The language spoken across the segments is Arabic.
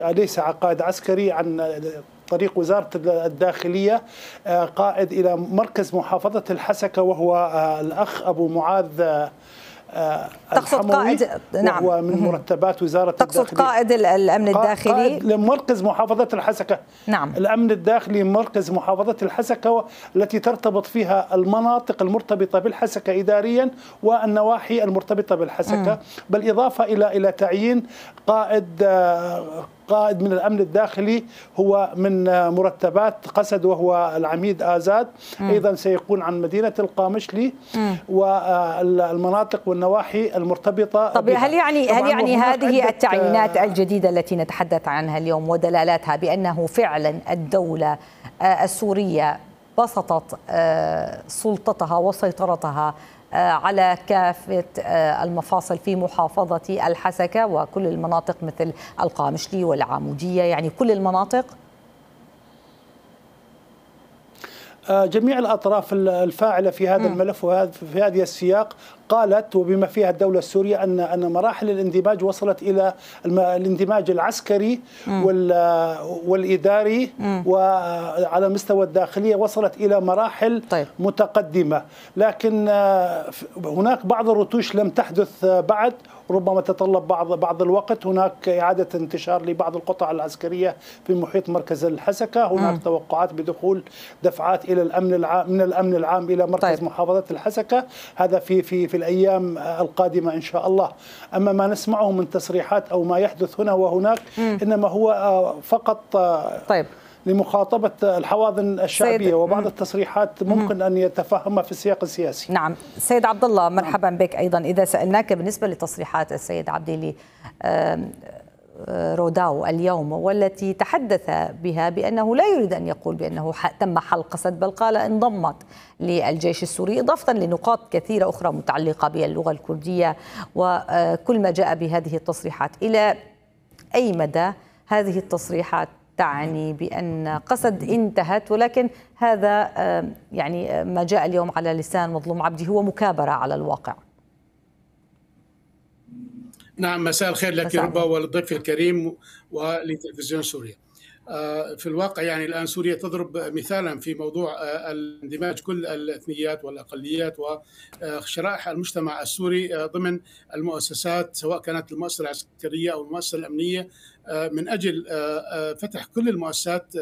ليس قائد عسكري، عن طريق وزارة الداخلية قائد إلى مركز محافظة الحسكة، وهو الأخ أبو معاذ تقصد قائد، نعم، وهو من مرتبات وزارة الداخلية. تقصد قائد الأمن الداخلي، قائد لمركز محافظة الحسكة. نعم، الأمن الداخلي مركز محافظة الحسكة التي ترتبط فيها المناطق المرتبطة بالحسكة إداريا والنواحي المرتبطة بالحسكة، بالإضافة إلى تعيين قائد من الأمن الداخلي هو من مرتبات قسد، وهو العميد آزاد. أيضا سيكون عن مدينة القامشلي والمناطق والنواحي المرتبطة. طب هل يعني هذه التعيينات الجديدة التي نتحدث عنها اليوم ودلالاتها بأنه فعلا الدولة السورية بسطت سلطتها وسيطرتها على كافة المفاصل في محافظة الحسكة وكل المناطق مثل القامشلي والعامودية، يعني كل المناطق؟ جميع الأطراف الفاعلة في هذا الملف وفي هذه السياق قالت، وبما فيها الدولة السورية، أن مراحل الاندماج وصلت إلى الاندماج العسكري والإداري، وعلى مستوى الداخلية وصلت إلى مراحل متقدمة. لكن هناك بعض الرتوش لم تحدث بعد، ربما تتطلب بعض الوقت. هناك إعادة انتشار لبعض القطع العسكرية في محيط مركز الحسكة. هناك توقعات بدخول دفعات إلى من الأمن العام إلى مركز محافظة الحسكة، هذا في الأيام القادمة إن شاء الله. أما ما نسمعه من تصريحات أو ما يحدث هنا وهناك إنما هو فقط لمخاطبة الحواضن الشعبية، وبعض التصريحات ممكن أن يتفهمها في السياق السياسي. نعم سيد عبد الله، مرحبا بك. أيضا إذا سألناك بالنسبة لتصريحات السيد عبديلي روداو اليوم، والتي تحدث بها بأنه لا يريد أن يقول بأنه تم حل قسد، بل قال انضمت للجيش السوري، إضافة لنقاط كثيرة أخرى متعلقة باللغة الكردية وكل ما جاء بهذه التصريحات، إلى أي مدى هذه التصريحات تعني بأن قسد انتهت، ولكن هذا يعني ما جاء اليوم على لسان مظلوم عبدي هو مكابرة على الواقع؟ نعم، مساء الخير لك ربا وللضيف الكريم ولتلفزيون سوريا. في الواقع يعني الآن سوريا تضرب مثالا في موضوع الاندماج كل الأثنيات والأقليات وشرائح المجتمع السوري ضمن المؤسسات، سواء كانت المؤسسة العسكرية أو المؤسسة الأمنية، من أجل فتح كل المؤسسات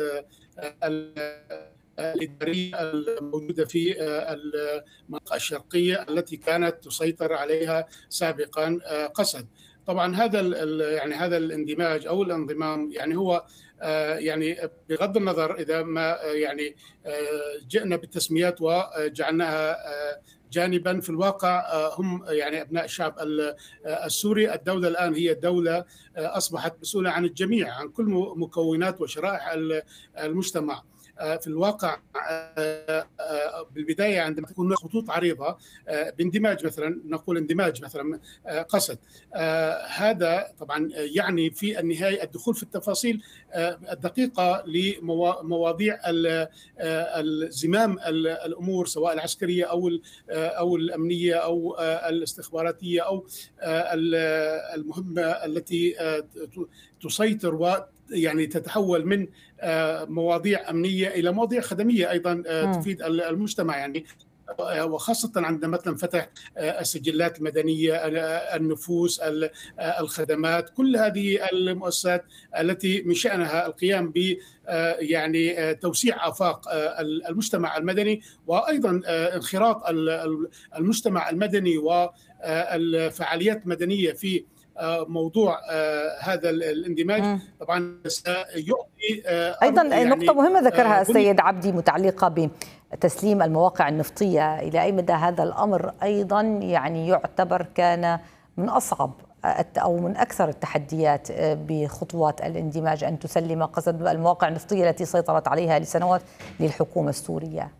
الإدارية الموجودة في المنطقة الشرقية التي كانت تسيطر عليها سابقا قسد. طبعا هذا الاندماج أو الانضمام يعني هو يعني بغض النظر إذا ما يعني جئنا بالتسميات وجعلناها جانبا، في الواقع هم يعني أبناء الشعب السوري. الدولة الآن هي دولة أصبحت مسؤولة عن الجميع، عن كل مكونات وشرائح المجتمع. في الواقع بالبداية عندما تكون خطوط عريضة باندماج، مثلا نقول اندماج مثلا قسد، هذا طبعا يعني في النهاية الدخول في التفاصيل الدقيقة لمواضيع الزمام الأمور، سواء العسكرية أو الأمنية أو الاستخباراتية أو المهمة التي تسيطر يعني تتحول من مواضيع أمنية إلى مواضيع خدمية أيضا تفيد المجتمع، يعني وخاصة عندما تنفتح السجلات المدنية، النفوس، الخدمات، كل هذه المؤسسات التي من شأنها القيام ب يعني توسيع آفاق المجتمع المدني، وأيضا انخراط المجتمع المدني والفعاليات المدنية في موضوع هذا الاندماج. طبعا سيعطي أيضا يعني نقطة مهمة ذكرها السيد عبدي متعلقة بتسليم المواقع النفطية، إلى أي مدى هذا الأمر أيضا يعني يعتبر كان من أصعب أو من أكثر التحديات بخطوات الاندماج، أن تسلم قسد المواقع النفطية التي سيطرت عليها لسنوات للحكومة السورية؟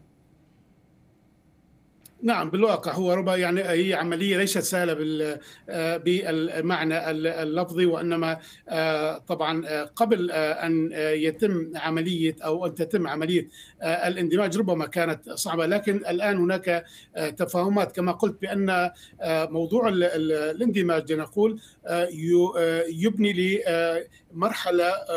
نعم، بالواقع هو ربما يعني هي عملية ليست سهلة بالمعنى اللفظي، وإنما طبعا قبل أن يتم عملية أو أن تتم عملية الاندماج ربما كانت صعبة، لكن الآن هناك تفاهمات كما قلت بأن موضوع الاندماج لنقول يبني لمرحلة